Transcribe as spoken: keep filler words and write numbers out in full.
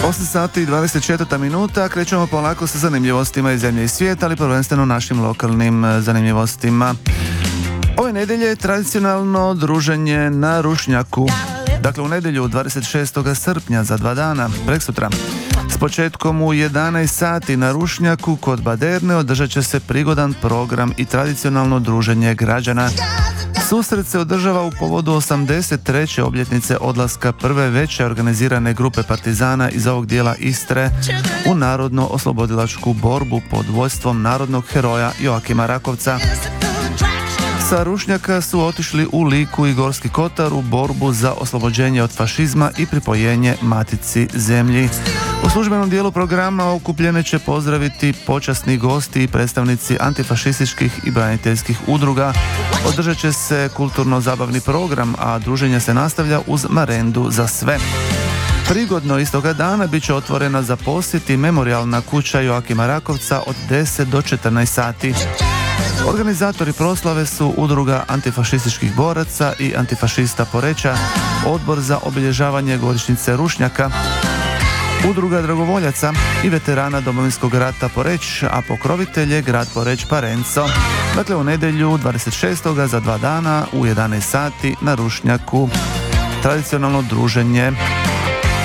osam sati i dvadeset četiri minuta, krećemo polako sa zanimljivostima iz zemlje i svijeta, ali prvenstveno našim lokalnim zanimljivostima. Ove nedjelje je tradicionalno druženje na Rušnjaku. Dakle, u nedjelju dvadeset šestog srpnja, za dva dana, preksutra, s početkom u jedanaest sati na Rušnjaku kod Baderne održat će se prigodan program i tradicionalno druženje građana. Susret se održava u povodu osamdeset treće obljetnice odlaska prve veće organizirane grupe partizana iz ovog dijela Istre u narodno-oslobodilačku borbu pod vodstvom narodnog heroja Joakima Rakovca. Sa Rušnjaka su otišli u Liku i Gorski Kotar u borbu za oslobođenje od fašizma i pripojenje matici zemlji. U službenom dijelu programa okupljene će pozdraviti počasni gosti i predstavnici antifašističkih i braniteljskih udruga. Održat će se kulturno-zabavni program, a druženje se nastavlja uz marendu za sve. Prigodno istoga dana bit će otvorena za posjet i memorijalna kuća Joakima Rakovca od deset do četrnaest sati. Organizatori proslave su Udruga antifašističkih boraca i antifašista Poreča, Odbor za obilježavanje godišnjice Rušnjaka, Udruga dragovoljaca i veterana Domovinskog rata Poreć, a pokrovitelj je grad Poreć Parenco. Dakle, u nedjelju dvadeset šestog za dva dana u jedanaest sati na Rušnjaku. Tradicionalno druženje.